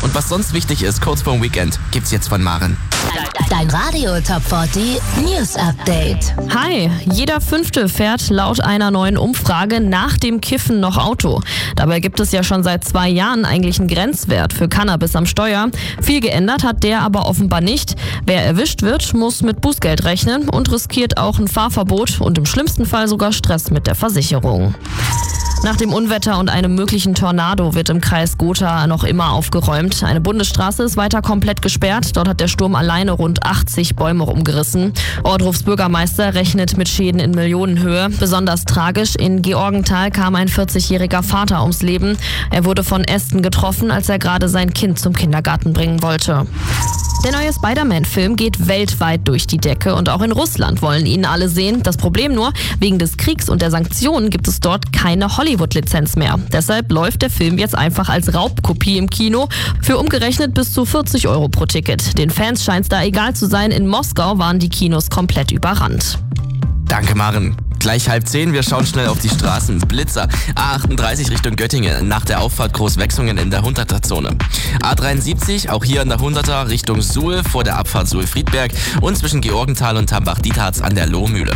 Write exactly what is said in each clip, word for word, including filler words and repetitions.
Und was sonst wichtig ist, kurz vorm Weekend, gibt's jetzt von Maren. Dein Radio Top vierzig News Update. Hi, jeder Fünfte fährt laut einer neuen Umfrage nach dem Kiffen noch Auto. Dabei gibt es ja schon seit zwei Jahren eigentlich einen Grenzwert für Cannabis am Steuer. Viel geändert hat der aber offenbar nicht. Wer erwischt wird, muss mit Bußgeld rechnen und riskiert auch ein Fahrverbot und im schlimmsten Fall sogar Stress mit der Versicherung. Nach dem Unwetter und einem möglichen Tornado wird im Kreis Gotha noch immer aufgeräumt. Eine Bundesstraße ist weiter komplett gesperrt. Dort hat der Sturm alleine rund achtzig Bäume umgerissen. Ohrdrufs Bürgermeister rechnet mit Schäden in Millionenhöhe. Besonders tragisch, in Georgenthal kam ein vierzigjähriger Vater ums Leben. Er wurde von Ästen getroffen, als er gerade sein Kind zum Kindergarten bringen wollte. Der neue Spider-Man-Film geht weltweit durch die Decke und auch in Russland wollen ihn alle sehen. Das Problem nur, wegen des Kriegs und der Sanktionen gibt es dort keine Hollywood-Lizenz mehr. Deshalb läuft der Film jetzt einfach als Raubkopie im Kino für umgerechnet bis zu vierzig Euro pro Ticket. Den Fans scheint es da egal zu sein. In Moskau waren die Kinos komplett überrannt. Danke, Maren. Gleich halb zehn, wir schauen schnell auf die Straßen. Blitzer, A achtunddreißig Richtung Göttingen, nach der Auffahrt Großwechsungen in der hunderter-Zone. A dreiundsiebzig, auch hier an der hunderter Richtung Suhl, vor der Abfahrt Suhl-Friedberg und zwischen Georgenthal und Tambach-Dietharz an der Lohmühle.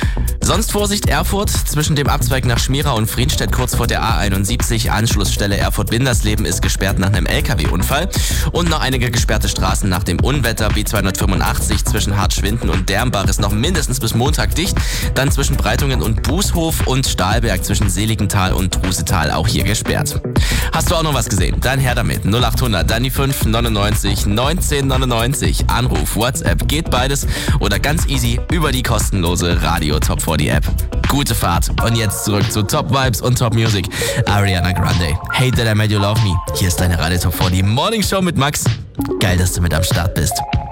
Sonst Vorsicht Erfurt, zwischen dem Abzweig nach Schmira und Friedstedt kurz vor der A einundsiebzig, Anschlussstelle Erfurt-Windersleben ist gesperrt nach einem L K W-Unfall und noch einige gesperrte Straßen nach dem Unwetter. B zweihundertfünfundachtzig zwischen Hartschwinden und Dermbach ist noch mindestens bis Montag dicht, dann zwischen Breitungen und Bußhof und Stahlberg zwischen Seligenthal und Trusetal auch hier gesperrt. Hast du auch noch was gesehen? Dann her damit. null achthundert, dann die fünf neunundneunzig neunzehn neunundneunzig. Anruf, WhatsApp, geht beides oder ganz easy über die kostenlose Radio Top vierzig App. Gute Fahrt. Und jetzt zurück zu Top Vibes und Top Music. Ariana Grande. Hate That I Made You Love Me. Hier ist deine Radio Top vierzig Morning Show mit Max. Geil, dass du mit am Start bist.